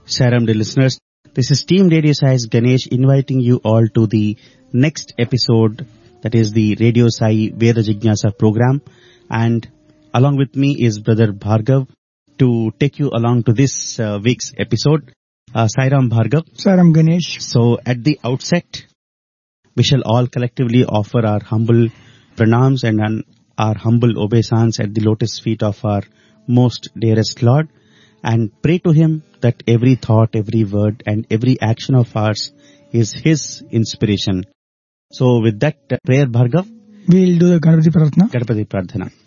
Saram, dear listeners. This is Team Radio Sai's Ganesh inviting you all to the next episode, that is the Radio Sai Veda Jignasa program. And along with me is Brother Bhargav to take you along to this week's episode. Sairam Bhargav. Saram Ganesh. So at the outset, we shall all collectively offer our humble pranams and our humble obeisance at the lotus feet of our most dearest Lord, and pray to Him that every thought, every word and every action of ours is His inspiration. So with that prayer, Bhargav, we'll do the Ganapati Prarthana. Ganapati Prarthana.